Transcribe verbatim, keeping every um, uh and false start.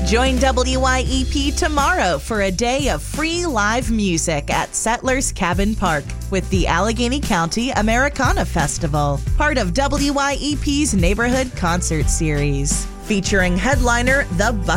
Join W Y E P tomorrow for a day of free live music at Settlers Cabin Park with the Allegheny County Americana Festival, part of W Y E P's Neighborhood Concert Series. Featuring headliner The Bucket